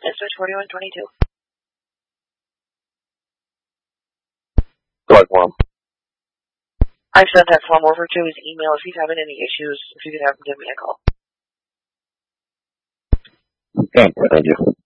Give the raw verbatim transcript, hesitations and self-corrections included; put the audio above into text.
It's switch forty-one twenty-two. Go ahead, form. I've sent that form over to his email. If he's having any issues, if you could have him give me a call. Okay, thank you.